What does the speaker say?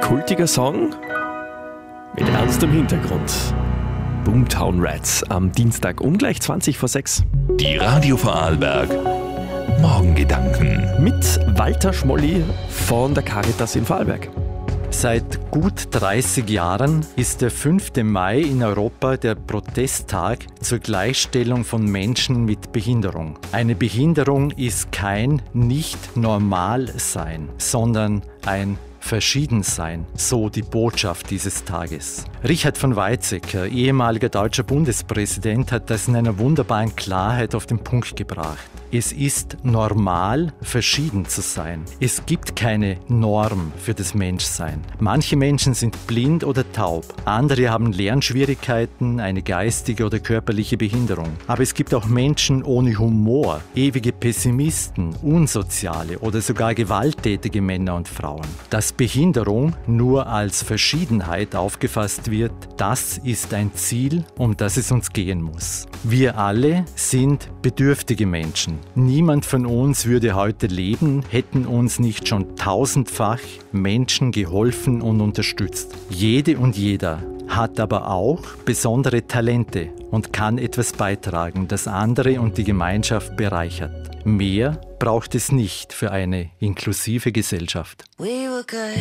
kultiger Song mit ernstem Hintergrund. Boomtown Rats am Dienstag um gleich 20 vor 6. Die Radio Vorarlberg Morgengedanken Mit Walter Schmolli von der Caritas in Vorarlberg. Seit gut 30 Jahren ist der 5. Mai in Europa der Protesttag zur Gleichstellung von Menschen mit Behinderung. Eine Behinderung ist kein Nicht-Normal-Sein, sondern ein Verschiedensein, so die Botschaft dieses Tages. Richard von Weizsäcker, ehemaliger deutscher Bundespräsident, hat das in einer wunderbaren Klarheit auf den Punkt gebracht. Es ist normal, verschieden zu sein. Es gibt keine Norm für das Menschsein. Manche Menschen sind blind oder taub. Andere haben Lernschwierigkeiten, eine geistige oder körperliche Behinderung. Aber es gibt auch Menschen ohne Humor, ewige Pessimisten, unsoziale oder sogar gewalttätige Männer und Frauen. Dass Behinderung nur als Verschiedenheit aufgefasst wird, das ist ein Ziel, um das es uns gehen muss. Wir alle sind bedürftige Menschen. Niemand von uns würde heute leben, hätten uns nicht schon tausendfach Menschen geholfen und unterstützt. Jede und jeder hat aber auch besondere Talente und kann etwas beitragen, das andere und die Gemeinschaft bereichert. Mehr braucht es nicht für eine inklusive Gesellschaft.